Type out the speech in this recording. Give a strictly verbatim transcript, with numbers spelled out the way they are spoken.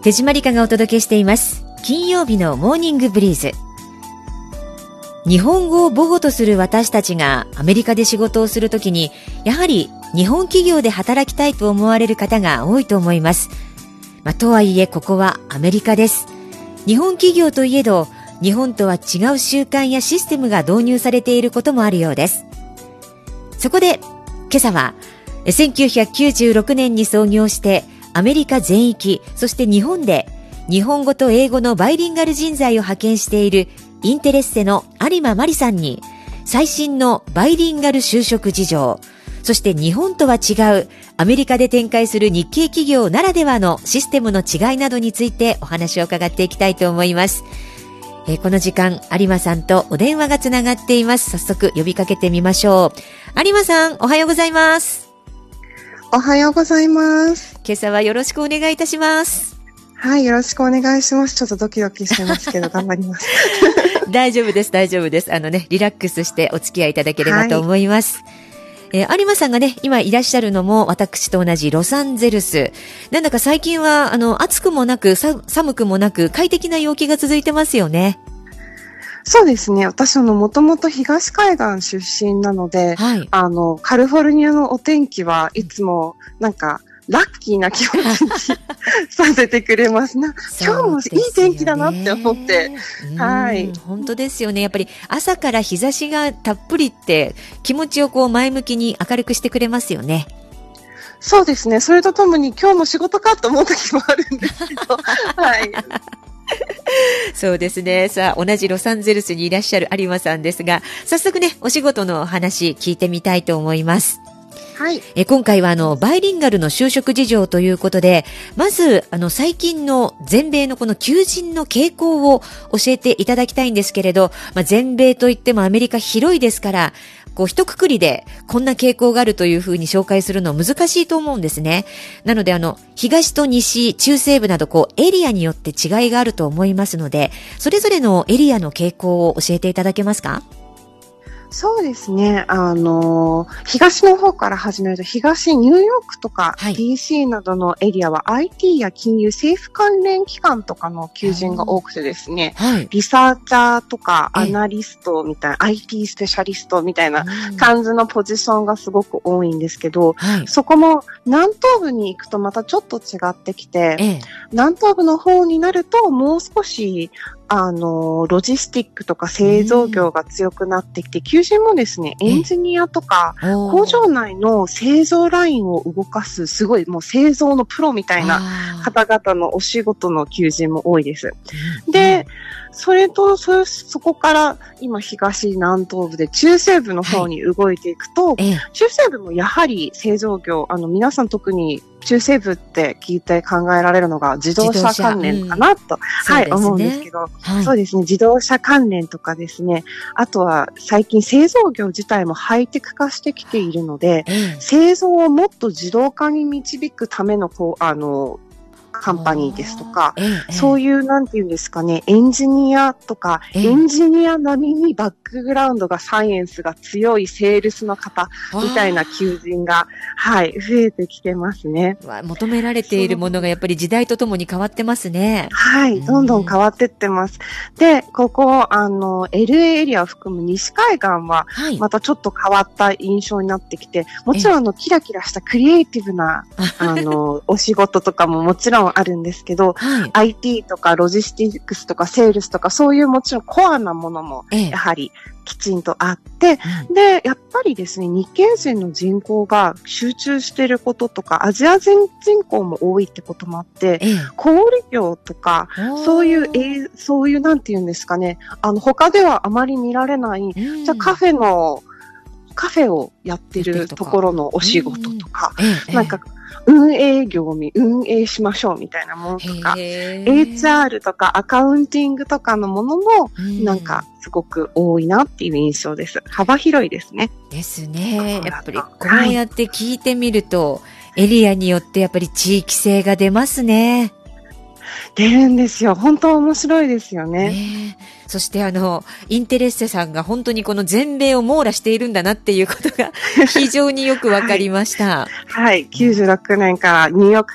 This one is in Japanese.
手締まりかがお届けしています。金曜日のモーニングブリーズ。日本語を母語とする私たちがアメリカで仕事をするときに、やはり日本企業で働きたいと思われる方が多いと思います。まあ、とはいえここはアメリカです。日本企業といえど、日本とは違う習慣やシステムが導入されていることもあるようです。そこで今朝はせんきゅうひゃくきゅうじゅうろくねんに創業してアメリカ全域、そして日本で日本語と英語のバイリンガル人材を派遣しているインテレッセの有馬真理さんに、最新のバイリンガル就職事情、そして日本とは違うアメリカで展開する日系企業ならではのシステムの違いなどについてお話を伺っていきたいと思います。えー、この時間有馬さんとお電話がつながっています。早速呼びかけてみましょう。有馬さん、おはようございます。 おはようございます。 今朝はよろしくお願いいたします。 はい、よろしくお願いします。ちょっとドキドキしてますけど頑張ります。 大丈夫です、大丈夫です。あのね、リラックスしてお付き合いいただければと思います。はい、えー、有馬さんがね、今いらっしゃるのも私と同じロサンゼルス。なんだか最近はあの暑くもなくさ寒くもなく快適な陽気が続いてますよね。 そうですね。私、あの、もともと東海岸出身なので、はい、あの、カリフォルニアのお天気はいつも、なんか、ラッキーな気持ちにさせてくれますな。今日もいい天気だなって思って。はい。 本当ですよね。やっぱり朝から日差しがたっぷりって気持ちをこう前向きに明るくしてくれますよね。 そうですね。それとともに今日も仕事かと思う時もあるんですけど。はい。 そうですね。さあ、同じロサンゼルスにいらっしゃる有馬さんですが、早速ね、お仕事のお話聞いてみたいと思います。 はい。 え今回はあのバイリンガルの就職事情ということで、まずあの最近の全米のこの求人の傾向を教えていただきたいんですけれど、まあ、全米といってもアメリカ広いですから、こう一括りでこんな傾向があるというふうに紹介するのは難しいと思うんですね。なのであの東と西、中西部などこうエリアによって違いがあると思いますので、それぞれのエリアの傾向を教えていただけますか？ そうですね。あの、東の方から始めると、東ニューヨークとか ディーシー などのエリアは アイティー や金融、政府関連機関とかの求人が多くてですね、はい、リサーチャーとかアナリストみたいな、アイティー スペシャリストみたいな感じのポジションがすごく多いんですけど、はい、そこも南東部に行くとまたちょっと違ってきて、ええ、南東部の方になるともう少しあの、ロジスティックとか製造業が強くなってきて、求人もですね、エンジニアとか、工場内の製造ラインを動かす、すごいもう製造のプロみたいな方々のお仕事の求人も多いです。で、それと、そ、そこから今東南東部で中西部の方に動いていくと、はい、中西部もやはり製造業、あの皆さん特に中西部って聞いて考えられるのが自動車関連かなと、うん、はい、ね、思うんですけど、はい、そうですね、自動車関連とかですね、あとは最近製造業自体もハイテク化してきているので、うん、製造をもっと自動化に導くためのこう、あの、カンパニーですとか、ええ、そういうなんていうんですかね、エンジニアとか、ええ、エンジニア並みにバックグラウンドがサイエンスが強いセールスの方みたいな求人が、はい、増えてきてますね。 求められているものがやっぱり時代とともに変わってますね。 はい、どんどん変わってってます。で、ここ、あの、エルエー エリアを含む西海岸は、またちょっと変わった印象になってきて、もちろんあの、キラキラしたクリエイティブな、あの、お仕事とかももちろんあるんですけど、はい、アイティー とかロジスティックスとかセールスとかそういうもちろんコアなものもやはりきちんとあって、ええ、で、やっぱりですね、日系人の人口が集中していることとか、アジア人人口も多いってこともあって、ええ、小売業とか、そういう、えー、そういうなんて言うんですかね、あの、他ではあまり見られない、うん、じゃあカフェの、カフェをやってるところのお仕事とか、うん、なんか、運営業に運営しましょうみたいなものとか、エイチアール とかアカウンティングとかのものも、なんかすごく多いなっていう印象です。幅広いですね。 ですね。やっぱりこうやって聞いてみると、はい、エリアによってやっぱり地域性が出ますね。 出るんですよ。本当面白いですよね。 ね、そしてあのインテレッセさんが本当にこの全米を網羅しているんだなっていうことが非常によくわかりました。 はい、はい、きゅうじゅうろくねんからニューヨーク